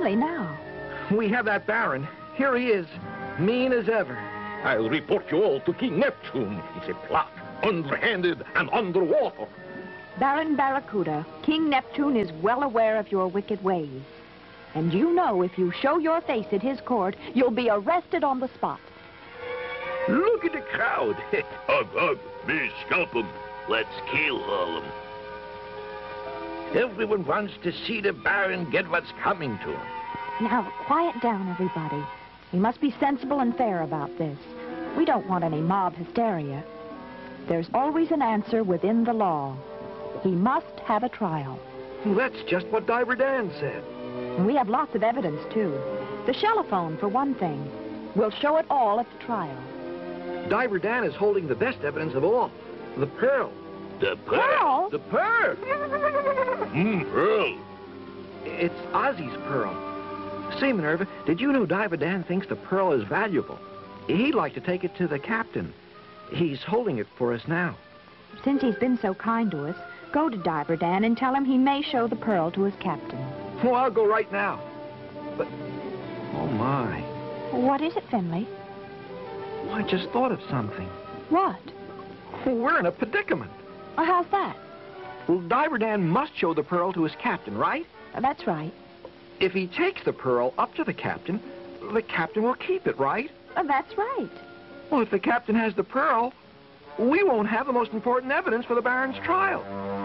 really now? We have that Baron. Here he is, mean as ever. I'll report you all to King Neptune. It's a plot, underhanded and underwater. Baron Barracuda, King Neptune is well aware of your wicked ways. And you know if you show your face at his court, you'll be arrested on the spot. Look at the crowd. Ugh, me scalp 'em. Let's kill all of 'em. Everyone wants to see the Baron get what's coming to him. Now, quiet down, everybody. We must be sensible and fair about this. We don't want any mob hysteria. There's always an answer within the law. He must have a trial. Well, that's just what Diver Dan said. And we have lots of evidence, too. The shellophone, for one thing. We'll show it all at the trial. Diver Dan is holding the best evidence of all. The pearl. The Pearl? The pearl. Pearl. It's Ozzy's pearl. Say, Minerva, did you know Diver Dan thinks the pearl is valuable? He'd like to take it to the captain. He's holding it for us now. Since he's been so kind to us, go to Diver Dan and tell him he may show the pearl to his captain. Well, I'll go right now. But, oh my. What is it, Finley? Well, I just thought of something. What? Well, we're in a predicament. Oh, how's that? Well, Diver Dan must show the pearl to his captain, right? That's right. If he takes the pearl up to the captain will keep it, right? That's right. Well, if the captain has the pearl, we won't have the most important evidence for the Baron's trial.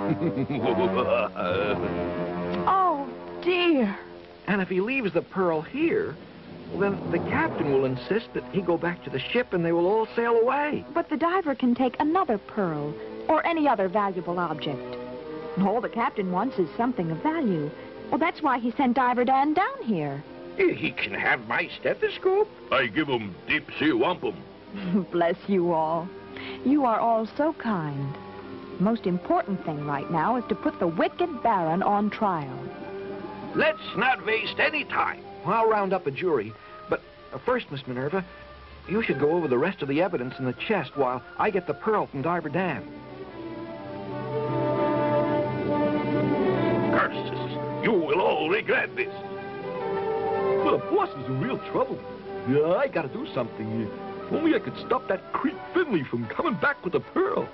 Oh, dear. And if he leaves the pearl here, well, then the captain will insist that he go back to the ship and they will all sail away. But the diver can take another pearl or any other valuable object. And all the captain wants is something of value. Well, that's why he sent Diver Dan down here. He can have my stethoscope. I give 'em deep sea wampum. Bless you all. You are all so kind. The most important thing right now is to put the wicked Baron on trial. Let's not waste any time. Well, I'll round up a jury. But first, Miss Minerva, you should go over the rest of the evidence in the chest while I get the pearl from Diver Dan. Curses, you will all regret this. Well, the boss is in real trouble. Yeah, I gotta do something. Only I could stop that creep Finley from coming back with the pearl.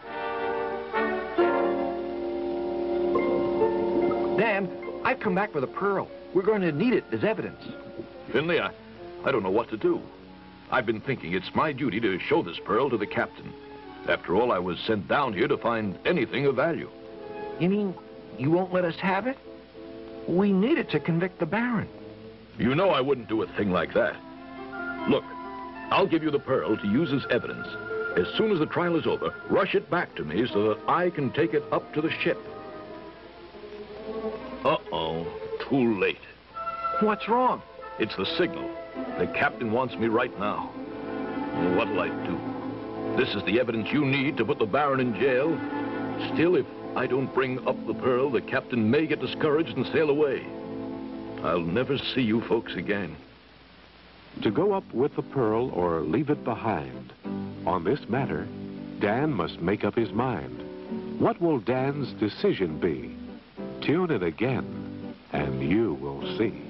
Dan, I've come back with a pearl. We're going to need it as evidence. Finley, I don't know what to do. I've been thinking it's my duty to show this pearl to the captain. After all, I was sent down here to find anything of value. You mean you won't let us have it? We need it to convict the Baron. You know I wouldn't do a thing like that. Look, I'll give you the pearl to use as evidence. As soon as the trial is over, rush it back to me so that I can take it up to the ship. Uh-oh, too late. What's wrong? It's the signal. The captain wants me right now. What'll I do? This is the evidence you need to put the Baron in jail. Still, if I don't bring up the pearl, the captain may get discouraged and sail away. I'll never see you folks again. To go up with the pearl or leave it behind. On this matter, Dan must make up his mind. What will Dan's decision be? Tune in again, and you will see.